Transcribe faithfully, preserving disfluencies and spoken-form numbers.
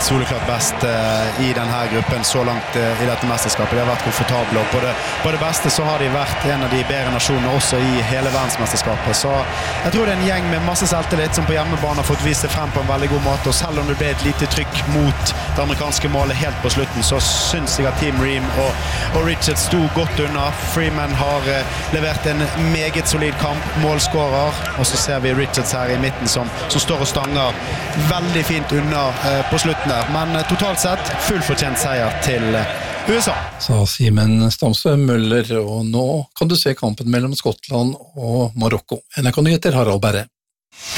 soleklart best uh, i denne gruppen så langt uh, i dette mesterskapet. De har vært komfortable, og på det, på det beste så har de vært en av de bedre nasjonene også i hele verdensmesterskapet. Så jeg tror det er en gjeng med masse selvtillit som på hjemmebane har fått vist seg frem på en veldig god måte, og selv om det ble et lite trykk mot det amerikanske målet helt på slutten, så synes jeg at Team Ream og, og Richards sto godt unna. Freeman har uh, levert en meget solid kamp, målskårer, og så ser vi Richards her i midten som, som står og stanger veldig fint unna uh, på slutten der, men uh, totalt sett full fortjent seier til uh, U S A. Sa Simen Stamsø Møller, og nå kan du se kampen mellom Skottland og Marokko. N R K Nyheter, Harald Berre.